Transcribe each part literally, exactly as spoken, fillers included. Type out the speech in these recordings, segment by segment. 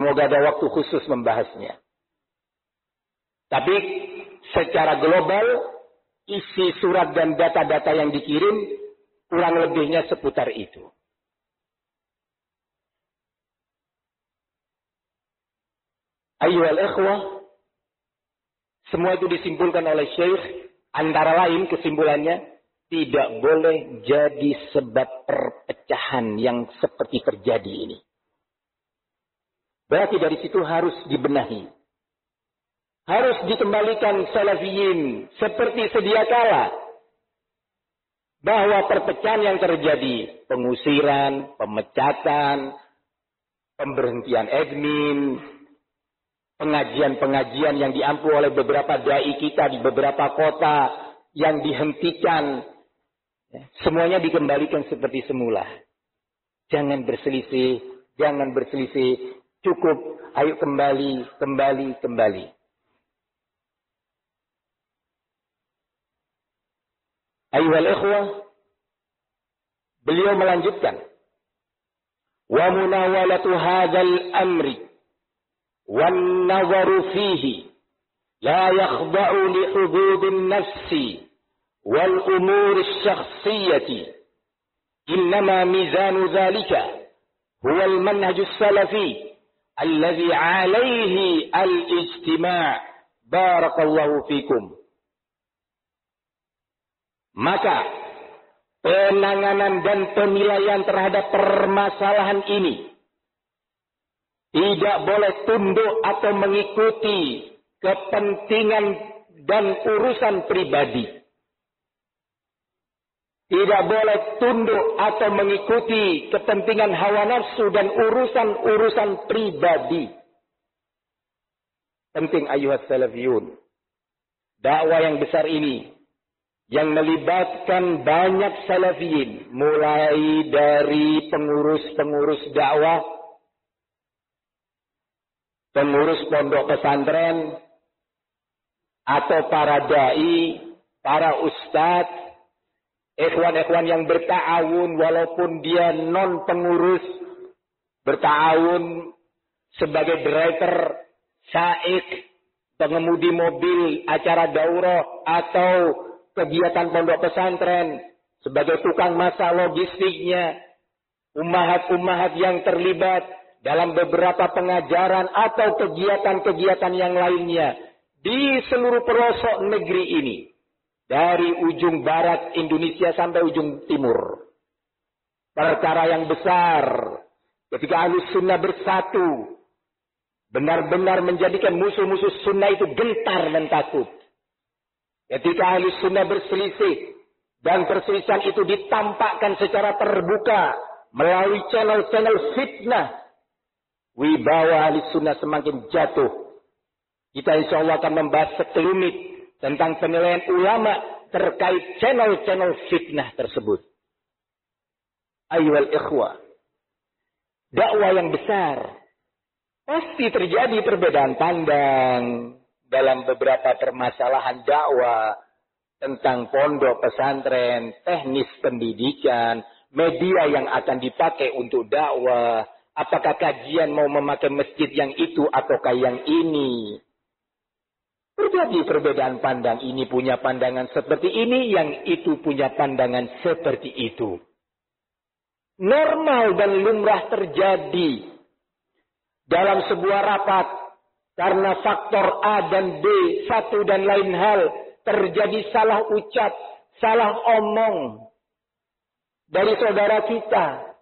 Semoga ada waktu khusus membahasnya. Tapi secara global, isi surat dan data-data yang dikirim kurang lebihnya seputar itu. Ayyuhal ikhwah, semua itu disimpulkan oleh Syekh, antara lain kesimpulannya, tidak boleh jadi sebab perpecahan yang seperti terjadi ini. Berarti dari situ harus dibenahi. Harus dikembalikan salafiyin seperti sedia kala. Bahwa perpecahan yang terjadi, pengusiran, pemecatan, pemberhentian admin, pengajian-pengajian yang diampu oleh beberapa dai kita di beberapa kota yang dihentikan, semuanya dikembalikan seperti semula. Jangan berselisih, jangan berselisih, cukup, ayo kembali, kembali, kembali. Ayyuhal ikhwah, beliau melanjutkan, wa munawalatu hadzal amri wan nazaru fihi la yakhda'u li hududin nafsi wal umur asy-syakhsiyyati innama mizanu dzalika huwa al-manhaj as-salafi alladhi 'alayhi al-ijtima' barakallahu fikum. Maka penanganan dan penilaian terhadap permasalahan ini tidak boleh tunduk atau mengikuti kepentingan dan urusan pribadi. Tidak boleh tunduk atau mengikuti kepentingan hawa nafsu dan urusan-urusan pribadi. Penting ayuhat salafiyun. Dakwah yang besar ini yang melibatkan banyak salafiyin, mulai dari pengurus-pengurus dakwah, pengurus pondok pesantren, atau para dai, para ustadz, ikhwan-ikhwan yang berta'awun walaupun dia non pengurus, berta'awun sebagai driver, saik, pengemudi mobil, acara daurah, atau kegiatan pondok pesantren, sebagai tukang masa logistiknya, ummahat-ummahat yang terlibat dalam beberapa pengajaran atau kegiatan-kegiatan yang lainnya di seluruh pelosok negeri ini, dari ujung barat Indonesia sampai ujung timur. Perkara yang besar ketika Ahlus Sunnah bersatu, benar-benar menjadikan musuh-musuh sunnah itu gentar dan takut. Ketika Ahlus Sunnah berselisih dan perselisihan itu ditampakkan secara terbuka melalui channel-channel fitnah, wibawa Ahlus Sunnah semakin jatuh. Kita insya Allah akan membahas sekelumit tentang penilaian ulama terkait channel-channel fitnah tersebut. Ayyuhal ikhwah, dakwah yang besar pasti terjadi perbedaan pandang dalam beberapa permasalahan dakwah, tentang pondok pesantren, teknis pendidikan, media yang akan dipakai untuk dakwah, apakah kajian mau memakai masjid yang itu ataukah yang ini. Terjadi perbedaan pandang, ini punya pandangan seperti ini, yang itu punya pandangan seperti itu. Normal dan lumrah terjadi dalam sebuah rapat. Karena faktor A dan B, satu dan lain hal, terjadi salah ucap, salah omong dari saudara kita.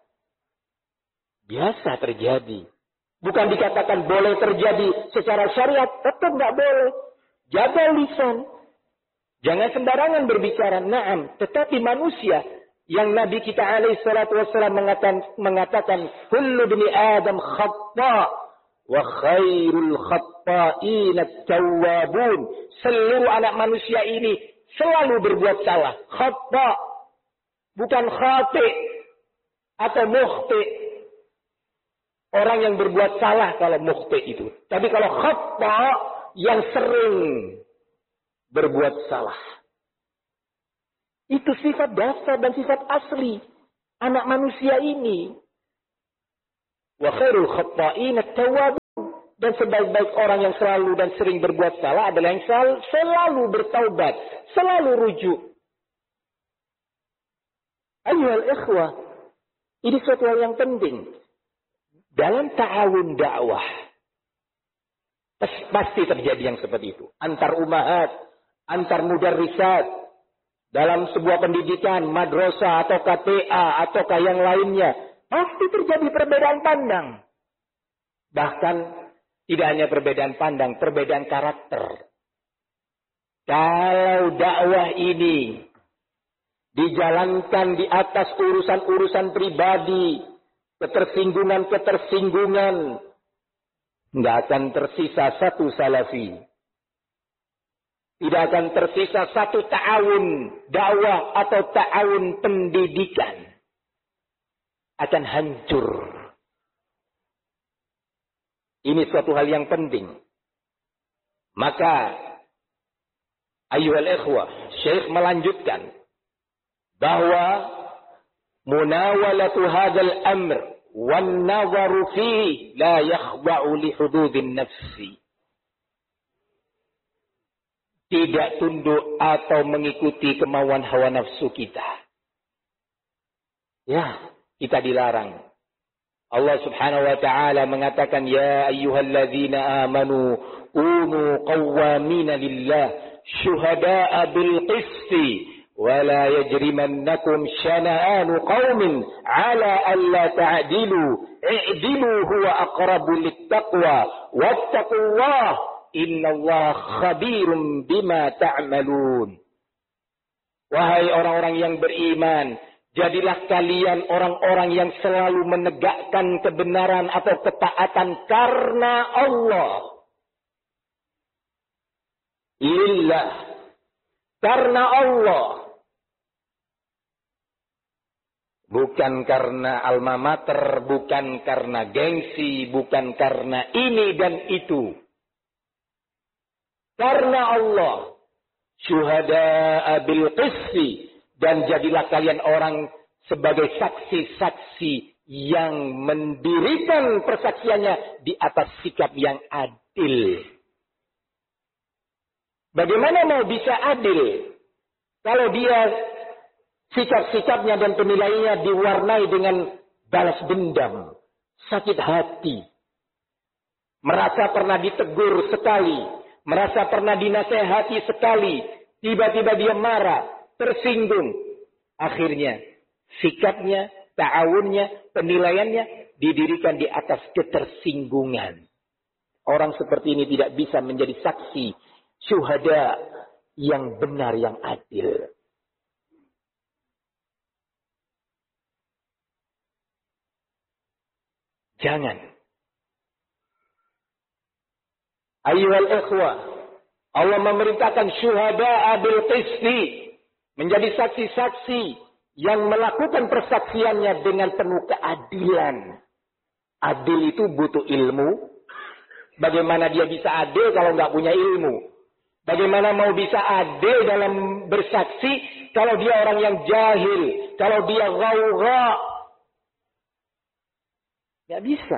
Biasa terjadi. Bukan dikatakan boleh terjadi secara syariat, tetap nggak boleh. Jaga lisan. Jangan sembarangan berbicara. Naam, tetapi manusia yang Nabi kita alaihi salatu wassalam mengatakan, mengatakan kullu bani Adam khata' wa khairul khatta'in at-tawwabun. Seluruh anak manusia ini selalu berbuat salah. Khata', bukan khati' atau mukhti'. Orang yang berbuat salah kalau mukhti' itu. Tapi kalau khata' yang sering berbuat salah. Itu sifat dasar dan sifat asli anak manusia ini. Wa khairul khatta'in at-tawwabun. Dan sebaik-baik orang yang selalu dan sering berbuat salah adalah yang selalu, selalu bertaubat, selalu rujuk. Ayyuhal ikhwah, ini suatu hal yang penting. Dalam ta'awun dakwah, pasti terjadi yang seperti itu. Antar umahat, antar mudarrisat, dalam sebuah pendidikan, madrasah atau K T A atau yang lainnya, pasti terjadi perbedaan pandang. Bahkan tidak hanya perbedaan pandang, perbedaan karakter. Kalau dakwah ini dijalankan di atas urusan-urusan pribadi, ketersinggungan-ketersinggungan, nggak akan tersisa satu salafi. Tidak akan tersisa satu ta'awun dakwah atau ta'awun pendidikan. Akan hancur. Ini suatu hal yang penting. Maka, ayyuhal ikhwah, Syekh melanjutkan bahwa munawalatu hadzal amr wan nazaru fihi la yakhda'u li hududin nafsi. Tidak tunduk atau mengikuti kemauan hawa nafsu kita. Ya, kita dilarang. Allah Subhanahu wa taala mengatakan, ya ayyuhalladzina amanu kunu qawwamina lillah syuhada'a bil qisti wa la yajrimannakum syana'anu qaumin 'ala alla ta'dilu i'dilu huwa aqrabu littaqwa wattaqullaha innallaha khabirum bima ta'malun. Wahai orang-orang yang beriman, jadilah kalian orang-orang yang selalu menegakkan kebenaran atau ketaatan karena Allah. Lillah. Karena Allah. Bukan karena alma mater, bukan karena gengsi, bukan karena ini dan itu. Karena Allah. Syuhada'a bil qisti. Dan jadilah kalian orang sebagai saksi-saksi yang mendirikan persaksiannya di atas sikap yang adil. Bagaimana mau bisa adil kalau dia sikap-sikapnya dan penilaiannya diwarnai dengan balas dendam, sakit hati, merasa pernah ditegur sekali, merasa pernah dinasehati sekali, tiba-tiba dia marah, tersinggung. Akhirnya sikapnya, ta'awunnya, penilaiannya didirikan di atas ketersinggungan. Orang seperti ini tidak bisa menjadi saksi syuhada yang benar, yang adil. Jangan. Ayyuhal ikhwah, Allah memerintahkan syuhada bil qisti, menjadi saksi-saksi yang melakukan persaksiannya dengan penuh keadilan. Adil itu butuh ilmu. Bagaimana dia bisa adil kalau nggak punya ilmu? Bagaimana mau bisa adil dalam bersaksi kalau dia orang yang jahil, kalau dia ghaugha? Nggak bisa.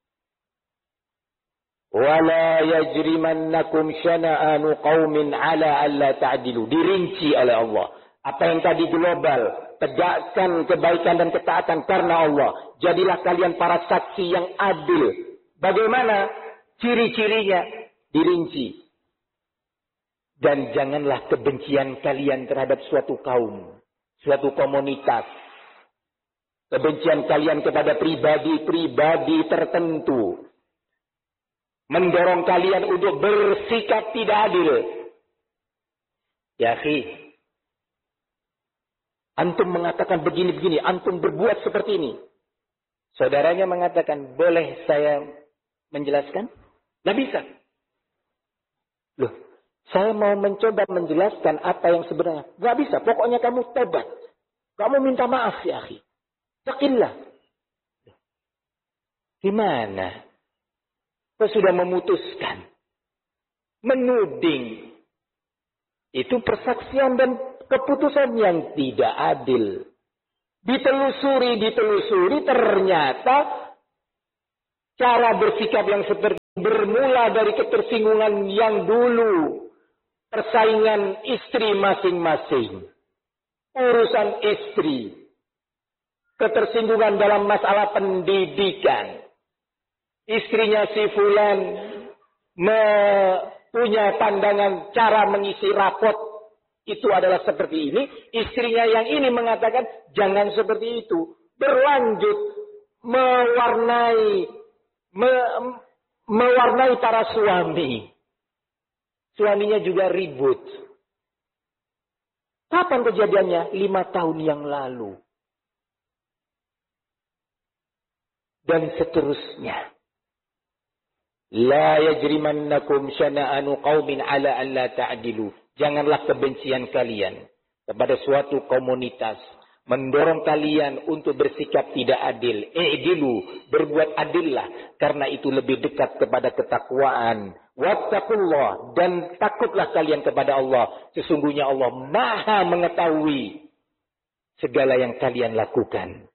Wala yajrimannakum syana'anu qaumin ala alla ta'dilu. Dirinci oleh Allah. Apa yang tadi global, tegakkan kebaikan dan ketaatan karena Allah. Jadilah kalian para saksi yang adil. Bagaimana ciri-cirinya? Dirinci. Dan janganlah kebencian kalian terhadap suatu kaum, suatu komunitas. Kebencian kalian kepada pribadi-pribadi tertentu mendorong kalian untuk bersikap tidak adil. Ya akhi, antum mengatakan begini-begini, antum berbuat seperti ini. Saudaranya mengatakan, boleh saya menjelaskan? Tidak bisa. Loh, saya mau mencoba menjelaskan apa yang sebenarnya. Tidak bisa, pokoknya kamu tobat. Kamu minta maaf ya akhi. Taqillah. Gimana? Kau sudah memutuskan. Menuding. Itu persaksian dan keputusan yang tidak adil. Ditelusuri, ditelusuri, ternyata cara bersikap yang seperti bermula dari ketersinggungan yang dulu, persaingan istri masing-masing, urusan istri, ketersinggungan dalam masalah pendidikan. Istrinya si fulan punya pandangan cara mengisi rapot itu adalah seperti ini. Istrinya yang ini mengatakan jangan seperti itu. Berlanjut mewarnai me, mewarnai para suami. Suaminya juga ribut. Kapan kejadiannya? Lima tahun yang lalu. Dan seterusnya. La yajrimannakum syana'anu qaumin ala an la ta'dilu. Janganlah kebencian kalian kepada suatu komunitas mendorong kalian untuk bersikap tidak adil. I'dilu, berbuat adillah, karena itu lebih dekat kepada ketakwaan. Wattaqullah, dan takutlah kalian kepada Allah. Sesungguhnya Allah Maha mengetahui segala yang kalian lakukan.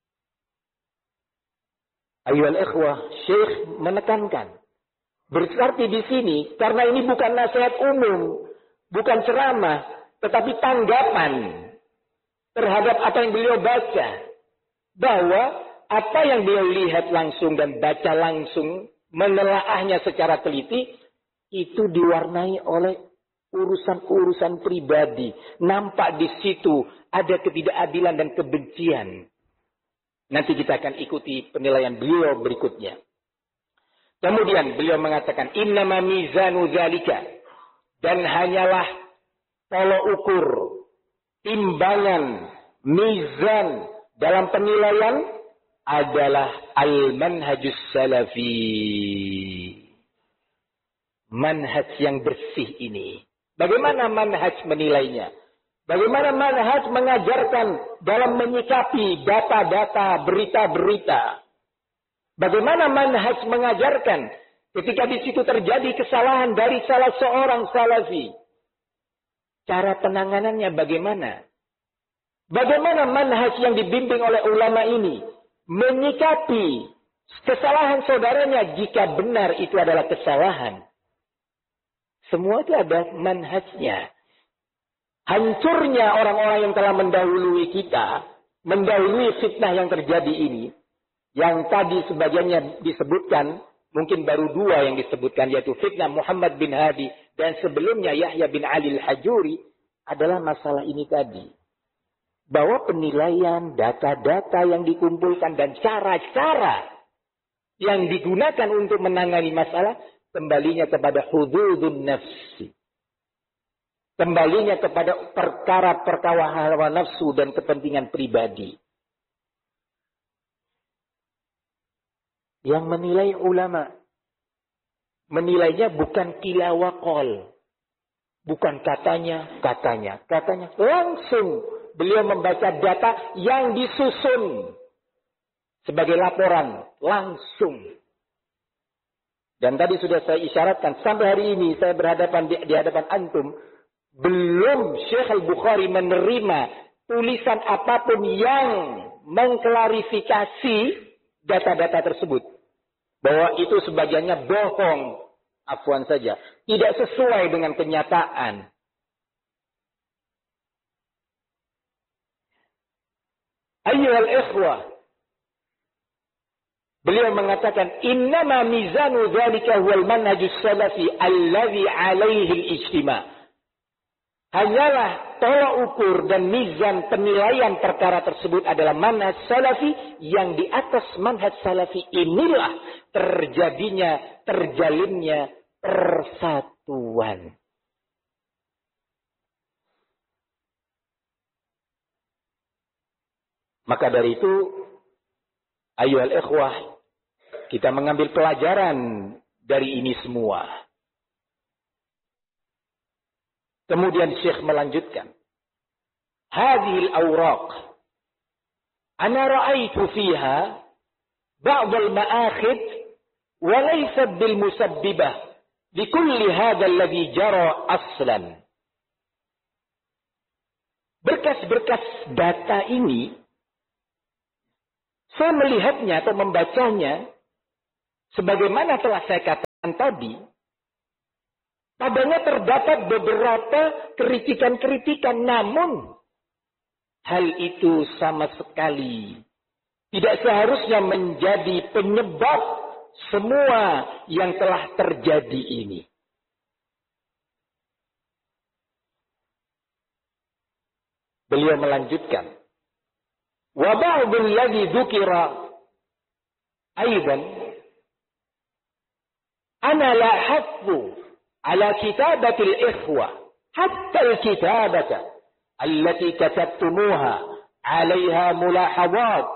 Ayyuhal ikhwah, Syekh menekankan. Berarti di sini, karena ini bukan nasihat umum, bukan ceramah, tetapi tanggapan terhadap apa yang beliau baca. Bahwa apa yang beliau lihat langsung dan baca langsung, menelaahnya secara teliti, itu diwarnai oleh urusan-urusan pribadi. Nampak di situ ada ketidakadilan dan kebencian. Nanti kita akan ikuti penilaian beliau berikutnya. Kemudian beliau mengatakan, innama mizanu dzalika, dan hanyalah tolok ukur, timbangan, mizan dalam penilaian adalah al-manhajus salafi. Manhaj yang bersih ini. Bagaimana manhaj menilainya? Bagaimana manhaj mengajarkan dalam menyikapi data-data, berita-berita? Bagaimana manhaj mengajarkan ketika di situ terjadi kesalahan dari salah seorang salafi? Cara penanganannya bagaimana? Bagaimana manhaj yang dibimbing oleh ulama ini menyikapi kesalahan saudaranya jika benar itu adalah kesalahan? Semua itu ada manhajnya. Hancurnya orang-orang yang telah mendahului kita, mendahului fitnah yang terjadi ini, yang tadi sebagiannya disebutkan, mungkin baru dua yang disebutkan, yaitu fitnah Muhammad bin Hadi dan sebelumnya Yahya bin Ali al-Hajuri, adalah masalah ini tadi. Bahwa penilaian data-data yang dikumpulkan dan cara-cara yang digunakan untuk menangani masalah, kembalinya kepada hududun nafsi. Kembalinya kepada perkara-perkara hawa nafsu dan kepentingan pribadi. Yang menilai ulama. Menilainya bukan kilawakol. Bukan katanya, katanya, katanya. Langsung beliau membaca data yang disusun. Sebagai laporan. Langsung. Dan tadi sudah saya isyaratkan. Sampai hari ini saya berhadapan di, di hadapan antum. Belum Syekh Al-Bukhari menerima tulisan apapun yang mengklarifikasi data-data tersebut. Bahwa itu sebagiannya bohong. Afwan saja. Tidak sesuai dengan kenyataan. Ayyuhal ikhwah. Beliau mengatakan, innama mizanu dzalika huwal manhajus salafi allazi alaihi al-ijtima'. Hanyalah tolak ukur dan mizan penilaian perkara tersebut adalah manhaj salafi, yang di atas manhaj salafi inilah terjadinya, terjalinnya persatuan. Maka dari itu, ayyuhal ikhwah, kita mengambil pelajaran dari ini semua. Kemudian Syekh melanjutkan. Hadhil awraq. Ana ra'aitu fiha ba'd al-ma'akhid wa laysat bil musabbibah li kulli hadha alladhi jara aslan. Berkas-berkas data ini saya melihatnya atau membacanya sebagaimana telah saya katakan tadi, padanya terdapat beberapa kritikan-kritikan, namun hal itu sama sekali tidak seharusnya menjadi penyebab semua yang telah terjadi ini. Beliau melanjutkan, wa ba'dul ladzi dzukira aidan ana la haqqu ala kitabati al-ikhwa hatta al-kitabata allati katabtumuha 'alayha mulahadhat.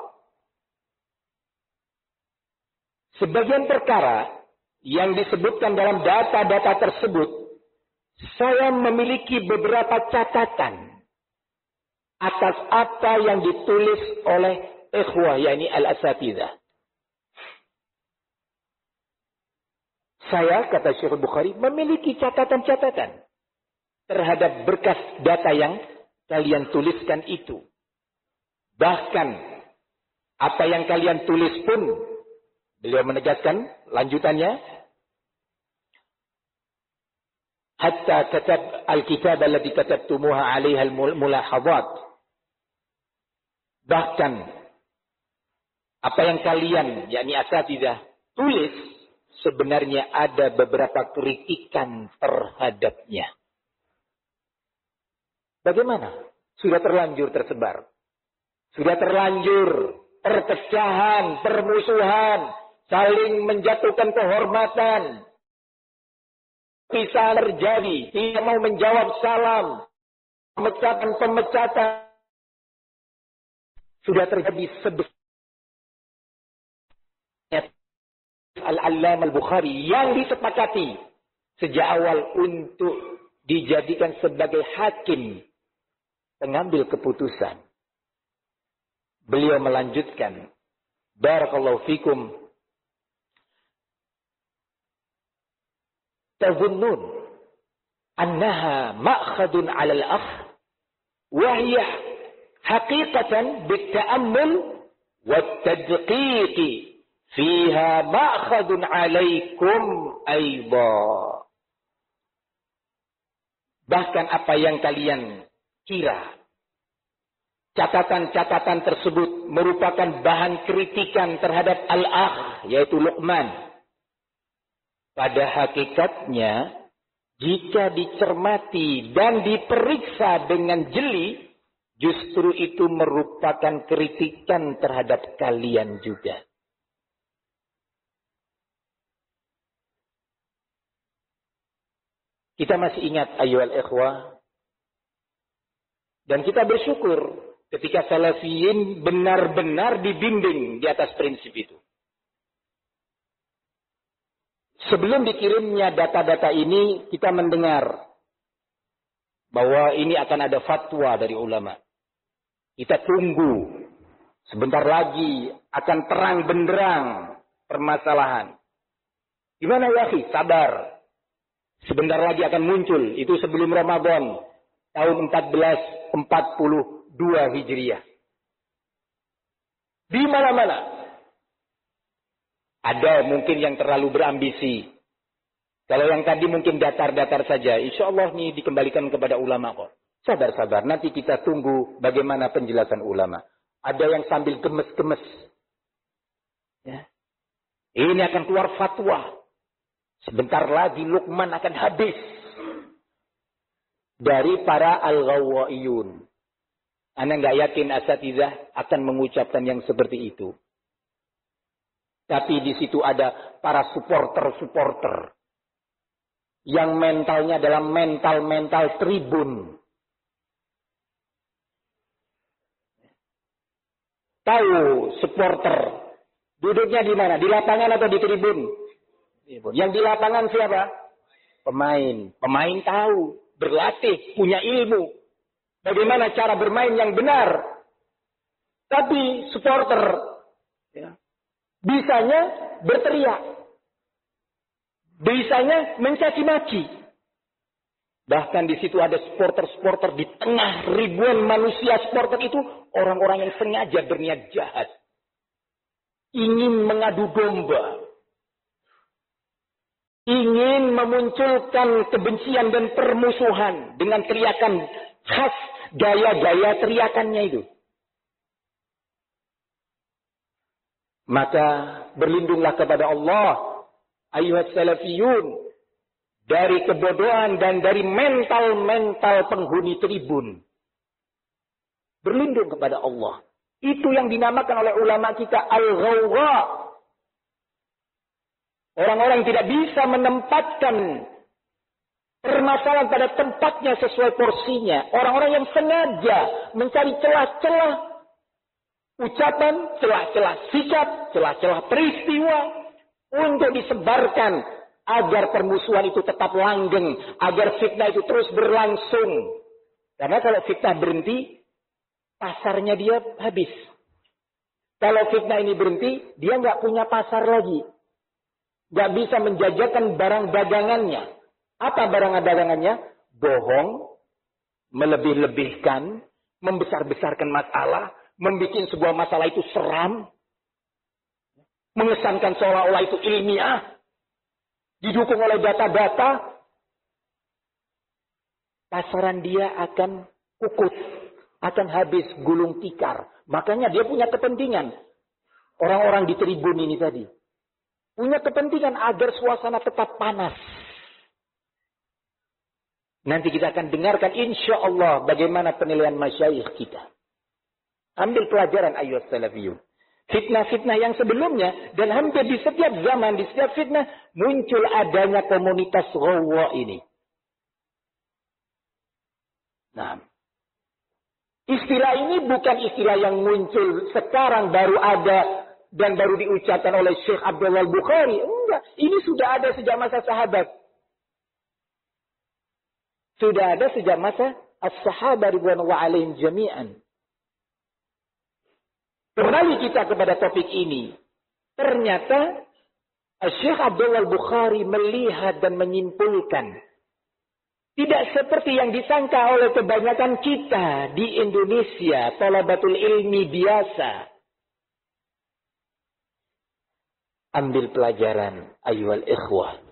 Sebagian perkara yang disebutkan dalam data-data tersebut, saya memiliki beberapa catatan atas apa yang ditulis oleh ikhwah, yakni al-asatidzah. Saya, kata Syekh Bukhari, memiliki catatan-catatan terhadap berkas data yang kalian tuliskan itu. Bahkan apa yang kalian tulis pun, beliau menegaskan lanjutannya, hatta katab al-kitab alladhi katabtumuha 'alaiha al-mulahadhat. Bahkan apa yang kalian, yakni asatidzah, tulis, sebenarnya ada beberapa kritikan terhadapnya. Bagaimana? Sudah terlanjur tersebar. Sudah terlanjur perpecahan, permusuhan, saling menjatuhkan kehormatan. Bisa terjadi, tidak mau menjawab salam, pemecatan-pemecatan. Sudah terjadi sebesar Al-Allamah Al-Bukhari yang disepakati sejak awal untuk dijadikan sebagai hakim pengambil keputusan. Beliau melanjutkan, barakallahu fikum, tazunnun annaha ma'khadun 'ala al-akh wa hiya haqiqatan bit-ta'ammul wat-tadqiq fiha ma'khadun 'alaikum aidha. Bahkan apa yang kalian kira, catatan-catatan tersebut merupakan bahan kritikan terhadap al-akh, yaitu Luqman. Pada hakikatnya, jika dicermati dan diperiksa dengan jeli, justru itu merupakan kritikan terhadap kalian juga. Kita masih ingat ayyuhal ikhwah, dan kita bersyukur ketika salafiyin benar-benar dibimbing di atas prinsip itu. Sebelum dikirimnya data-data ini, kita mendengar bahwa ini akan ada fatwa dari ulama. Kita tunggu. Sebentar lagi akan terang benderang permasalahan. Gimana ya, akhi? Sabar. Sebentar lagi akan muncul. Itu sebelum Ramadan. Tahun empat belas empat puluh dua Hijriah. Di mana-mana. Ada mungkin yang terlalu berambisi. Kalau yang tadi mungkin datar-datar saja. Insya Allah ini dikembalikan kepada ulama kok. Sabar-sabar. Nanti kita tunggu bagaimana penjelasan ulama. Ada yang sambil gemes-gemes. Ya. Ini akan keluar fatwa. Sebentar lagi Luqman akan habis. Dari para al-ghawwaiyun. Anda nggak yakin asatidzah akan mengucapkan yang seperti itu. Tapi di situ ada para supporter-supporter. Yang mentalnya adalah mental-mental tribun. Tahu supporter. Duduknya di mana? Di lapangan atau di tribun? Yang di lapangan siapa? Pemain. Pemain tahu. Berlatih. Punya ilmu. Bagaimana cara bermain yang benar. Tapi supporter. Ya. Bisanya berteriak. Bisanya mencaci maki. Bahkan di situ ada supporter-supporter di tengah ribuan manusia supporter itu. Orang-orang yang sengaja berniat jahat. Ingin mengadu domba. ingin memunculkan kebencian dan permusuhan dengan teriakan khas gaya-gaya teriakannya itu. Maka berlindunglah kepada Allah, ayuhat salafiyun, dari kebodohan dan dari mental-mental penghuni tribun. Berlindung kepada Allah. Itu yang dinamakan oleh ulama kita al-ghawgha. Orang-orang tidak bisa menempatkan permasalahan pada tempatnya sesuai porsinya. Orang-orang yang sengaja mencari celah-celah ucapan, celah-celah sikap, celah-celah peristiwa untuk disebarkan agar permusuhan itu tetap langgeng, agar fitnah itu terus berlangsung. Karena kalau fitnah berhenti, pasarnya dia habis. Kalau fitnah ini berhenti, dia nggak punya pasar lagi. Nggak bisa menjajakan barang dagangannya. Apa barang dagangannya? Bohong, melebih-lebihkan, membesar-besarkan masalah, membuat sebuah masalah itu seram, mengesankan seolah-olah itu ilmiah, didukung oleh data-data. Pasaran dia akan kukut, akan habis gulung tikar. Makanya dia punya kepentingan. Orang-orang di tribun ini tadi punya kepentingan agar suasana tetap panas. Nanti kita akan dengarkan insya Allah bagaimana penilaian masyayikh kita. Ambil pelajaran ayyuhas salafiyun. Fitnah-fitnah yang sebelumnya dan hampir di setiap zaman, di setiap fitnah muncul adanya komunitas ghawwa ini. Nah, istilah ini bukan istilah yang muncul sekarang baru ada dan baru diucapkan oleh Syekh Abdullah Bukhari. Enggak, ini sudah ada sejak masa sahabat. Sudah ada sejak masa as-sahabah ridwanullah alaihim jami'an. Kembali kita kepada topik ini. Ternyata Syekh Abdullah Bukhari melihat dan menyimpulkan. Tidak seperti yang disangka oleh kebanyakan kita di Indonesia, talabatul ilmi biasa. Ambil pelajaran, ayyuhal ikhwah.